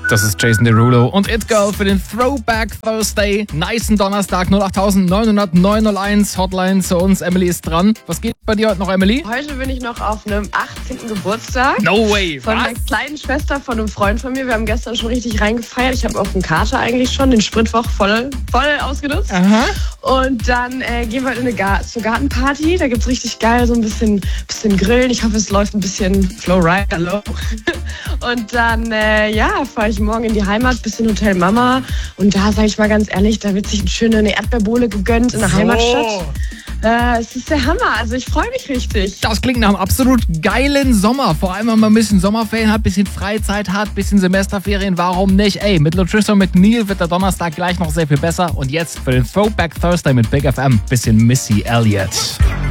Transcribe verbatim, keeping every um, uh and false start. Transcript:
Das ist Jason Derulo und It Girl für den Throwback Thursday. Nicen Donnerstag null acht neun null null neun null eins. Hotline zu uns. Emily ist dran. Was geht bei dir heute noch, Emily? Heute bin ich noch auf einem achtzehnten Geburtstag. No way. Von Was? meiner kleinen Schwester, von einem Freund von mir. Wir haben gestern schon richtig reingefeiert. Ich habe auch einen Kater eigentlich schon, den Spritwoch voll, voll ausgenutzt. Aha. Und dann äh, gehen wir heute in eine Gar- zur Gartenparty. Da gibt's richtig geil so ein bisschen, bisschen Grillen. Ich hoffe, es läuft ein bisschen Flowride. Hallo. Und dann, äh, ja, fahre ich morgen in die Heimat, bisschen Hotel Mama. Und da, sage ich mal ganz ehrlich, da wird sich eine schöne eine Erdbeerbohle gegönnt in der So. Heimatstadt. Äh, es ist der Hammer. Also ich freue mich richtig. Das klingt nach einem absolut geilen Sommer. Vor allem, wenn man ein bisschen Sommerferien hat, ein bisschen Freizeit hat, ein bisschen Semesterferien. Warum nicht? Ey, mit Latricia und mit Neil wird der Donnerstag gleich noch sehr viel besser. Und jetzt für den Throwback Thursday mit Big F M, bisschen Missy Elliott.